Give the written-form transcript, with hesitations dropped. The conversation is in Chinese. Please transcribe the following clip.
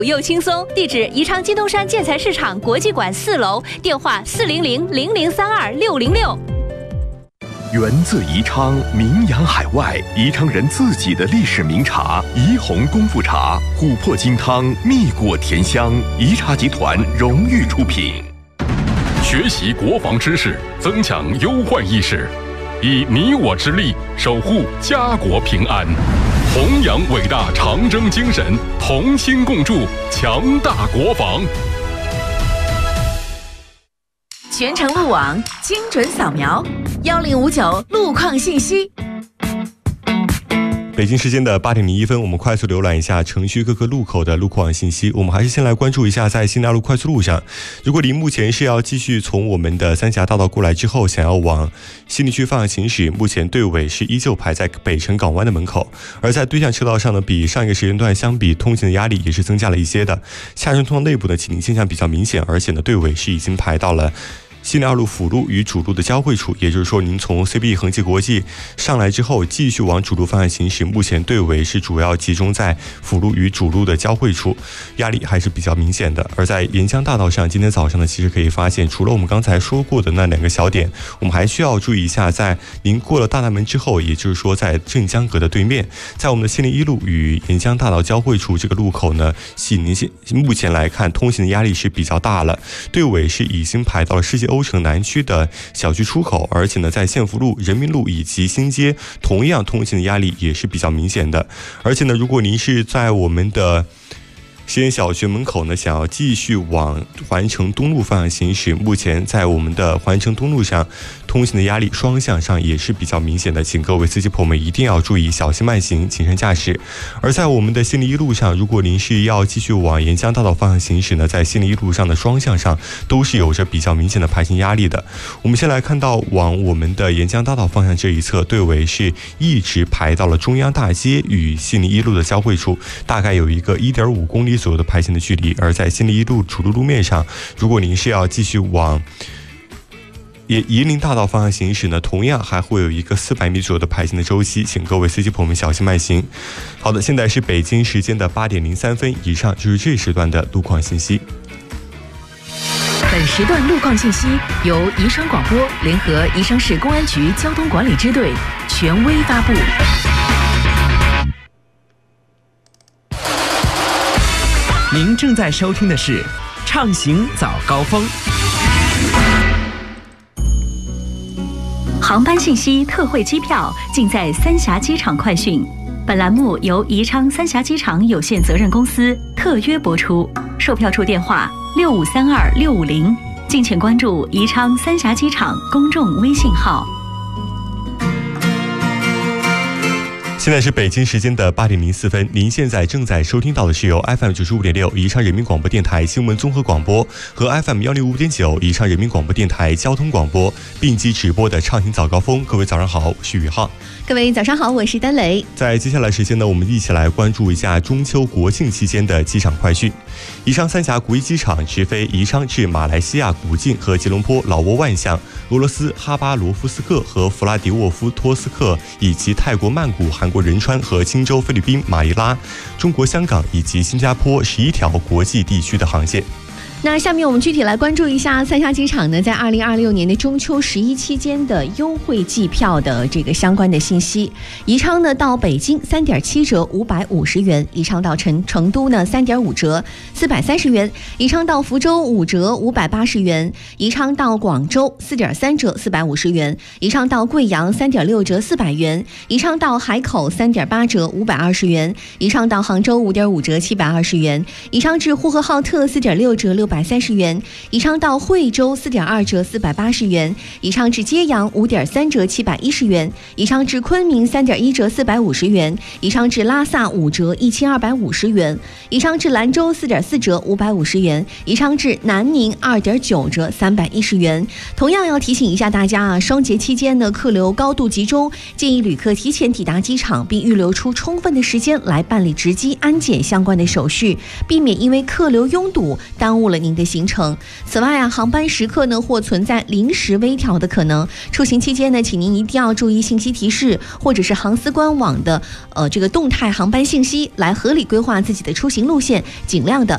又轻松，地址宜昌金东山建材市场国际馆4楼，电话400-0032-606。 源自宜昌，名扬海外，宜昌人自己的历史名茶宜红功夫茶，琥珀金汤，蜜果甜香，宜茶集团荣誉出品。学习国防知识，增强忧患意识，以你我之力守护家国平安，弘扬伟大长征精神，同心共筑强大国防。 全程路网，精准扫描，1059路况信息。 北京时间的8点01分，我们快速浏览一下城区各个路口的路况信息。我们还是先来关注一下在新大路快速路上，如果您目前是要继续从我们的三峡大道过来之后，想要往西宁区方向行驶，目前队尾是依旧排在北辰港湾的门口。而在对向车道上呢，比上一个时间段相比，通行的压力也是增加了一些的。下沉通道内部的起停现象比较明显，而且呢，队尾是已经排到了西宁2路辅路与主路的交汇处，也就是说您从 CBE 恒基国际上来之后继续往主路方向行驶，目前队尾是主要集中在辅路与主路的交汇处，压力还是比较明显的。而在沿江大道上，今天早上呢，其实可以发现除了我们刚才说过的那2个小点，我们还需要注意一下，在您过了大南门之后，也就是说在镇江阁的对面，在我们的西宁1路与沿江大道交汇处这个路口呢，目前来看通行的压力是比较大了，队尾是已经排到了世界欧城南区的小区出口，而且呢，在县福路、人民路以及新街，同样通行的压力也是比较明显的。而且呢，如果您是在我们的实验小学门口呢，想要继续往环城东路方向行驶，目前在我们的环城东路上通行的压力双向上也是比较明显的，请各位司机朋友们一定要注意小心慢行，谨慎驾驶。而在我们的西宁1路上，如果您是要继续往沿江大道方向行驶呢，在西宁1路上的双向上都是有着比较明显的排行压力的。我们先来看到往我们的沿江大道方向这一侧，队尾是一直排到了中央大街与西宁1路的交汇处，大概有一个1.5公里左右的排行的距离。而在西宁1路主路路面上，如果您是要继续往夷陵大道方向行驶呢，同样还会有一个400米左右的排行的周期，请各位司机朋友们小心慢行。好的，现在是北京时间的8点03分，以上就是这时段的路况信息。 本时段路况信息由宜昌广播联合宜昌市公安局交通管理支队权威发布。 您正在收听的是畅行早高峰。 航班信息、特惠机票尽在三峡机场快讯。本栏目由宜昌三峡机场有限责任公司特约播出，售票处电话6532-650，敬请关注宜昌三峡机场公众微信号。 现在是北京时间的8点04分，您现在正在收听到的是由 FM 95.6宜昌人民广播电台新闻综合广播和 FM 105.9宜昌人民广播电台交通广播并机直播的畅行早高峰。各位早上好，我是宇浩。 各位早上好，我是丹雷。 在接下来时间呢，我们一起来关注一下中秋国庆期间的机场快讯。宜昌三峡国际机场直飞宜昌至马来西亚古晋和吉隆坡老挝万象、俄罗斯哈巴罗夫斯克和弗拉迪沃夫托斯克，以及泰国曼谷、韩国仁川和钦州、菲律宾马尼拉、中国香港以及新加坡11条国际地区的航线。 那下面我们具体来关注一下三峡机场呢，在2026年的中秋11期间的优惠季票的这个相关的信息。宜昌呢到北京3.7折550元，宜昌到成都呢3.5折430元，宜昌到福州5折580元，宜昌到广州4.3折450元，宜昌到贵阳3.6折400元，宜昌到海口3.8折520元，宜昌到杭州5.5折720元，宜昌至呼和浩特4.6折630元，宜昌到惠州4.2折480元，宜昌至揭阳5.3折710元，宜昌至昆明3.1折450元，宜昌至拉萨5折1250元，宜昌至兰州4.4折550元，宜昌至南宁2.9折310元。同样要提醒一下大家啊，双节期间呢客流高度集中，建议旅客提前抵达机场，并预留出充分的时间来办理值机安检相关的手续，避免因为客流拥堵耽误了您的行程。此外啊，航班时刻呢或存在临时微调的可能。出行期间呢，请您一定要注意信息提示或者是航司官网的这个动态航班信息，来合理规划自己的出行路线，尽量的